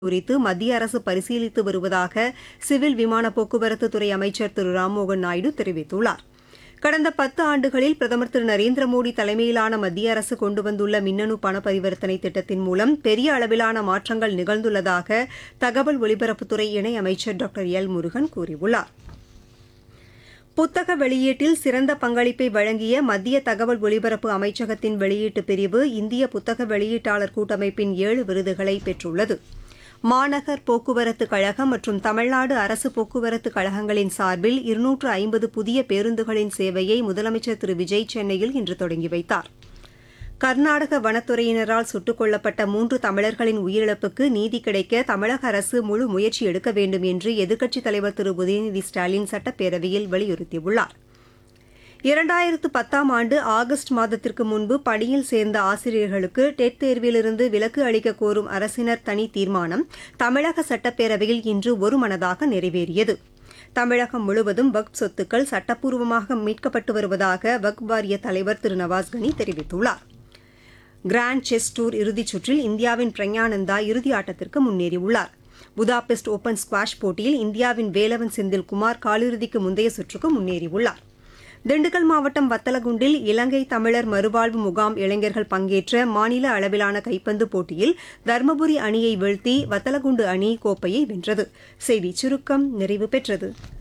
குறித்து மத்திய அரசு பரிசீலித்து வருவதாக சிவில் விமான போக்குவரத்து துறை அமைச்சர் திரு ராம்மோகன் நாயுடு தெரிவித்துள்ளார். கடந்த 10 ஆண்டுகளில் பிரதமர் திரு நரேந்திர மோடி தலைமையிலான மத்திய அரசு கொண்டு வந்துள்ள மின்னணு பண பரிவர்த்தனை திட்டத்தின் மூலம் பெரிய அளவிலான மாற்றங்கள் நிகழ்ந்துள்ளதாக தகவல் ஒலிபரப்புத்துறை இணையமைச்சர் டாக்டர் எல் முருகன் கூறியுள்ளார். புத்தக வெளியீட்டில் சிறந்த பங்களிப்பை வழங்கிய மத்திய தகவல் ஒலிபரப்பு அமைச்சகத்தின் வெளியீட்டு பிரிவு இந்திய புத்தக வெளியீட்டாளர் கூட்டமைப்பின் 7 விருதுகளை பெற்றுள்ளது. மாநகர் போக்குவரத்து கழகம் மற்றும் தமிழ்நாடு அரசு போக்குவரத்து கழகங்களின் சார்பில் 250 புதிய பேருந்துகளின் சேவையை முதலமைச்சர் திரு விஜய் சென்னையில் இன்று தொடங்கி வைத்தார். கர்நாடக வனத்துறையினரால் சுட்டுக் கொல்லப்பட்ட 3 தமிழர்களின் உயிரிழப்புக்கு நீதி கிடைக்க தமிழக அரசு முழு முயற்சி எடுக்க வேண்டும் என்று எதிர்க்கட்சித் தலைவர் திரு உதயநிதி ஸ்டாலின் சட்டப்பேரவையில் வலியுறுத்தியுள்ளார். 2010ஆம் ஆண்டு ஆகஸ்ட் மாதத்திற்கு முன்பு பணியில் சேர்ந்த ஆசிரியர்களுக்கு டெட் தேர்விலிருந்து விலக்கு அளிக்க கோரும் அரசினர் தனி தீர்மானம் தமிழக சட்டப்பேரவையில் இன்று ஒருமனதாக நிறைவேறியது. தமிழகம் முழுவதும் வக்ஃப் சொத்துக்கள் சட்டப்பூர்வமாக மீட்கப்பட்டு வருவதாக வக்ஃப் வாரிய தலைவர் திரு நவாஸ்கனி தெரிவித்துள்ளார். கிராண்ட் செஸ் டூர் இறுதிச் சுற்றில் இந்தியாவின் பிரக்ஞானந்தா இறுதி ஆட்டத்திற்கு முன்னேறியுள்ளார். புதாபெஸ்ட் ஓபன் ஸ்குவாஷ் போட்டியில் இந்தியாவின் வேலவன் செந்தில்குமார் காலிறுதிக்கு முந்தைய சுற்றுக்கு முன்னேறியுள்ளார். திண்டுக்கல் மாவட்டம் வத்தலகுண்டில் இலங்கை தமிழர் மறுவாழ்வு முகாம் இளைஞர்கள் பங்கேற்ற மாநில அளவிலான கைப்பந்து போட்டியில் தருமபுரி அணியை வீழ்த்தி வத்தலகுண்டு அணி கோப்பையை வென்றது. செய்திச் சுருக்கம் நிறைவு பெற்றது.